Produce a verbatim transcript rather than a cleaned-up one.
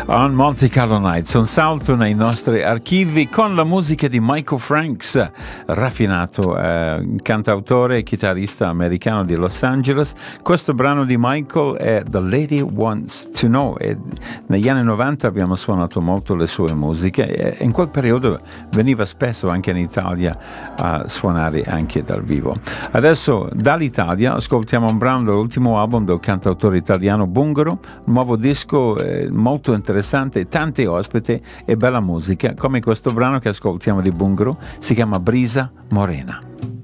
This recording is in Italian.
On Monte Carlo Nights, un salto nei nostri archivi con la musica di Michael Franks, raffinato eh, cantautore e chitarrista americano di Los Angeles. Questo brano di Michael è The Lady Wants to Know e negli anni novanta abbiamo suonato molto le sue musiche e in quel periodo veniva spesso anche in Italia a suonare anche dal vivo. Adesso dall'Italia ascoltiamo un brano dell'ultimo album del cantautore italiano Bungaro, un nuovo disco eh, molto interessante, tanti ospiti e bella musica, come questo brano che ascoltiamo di Bungaro, si chiama Brisa Morena.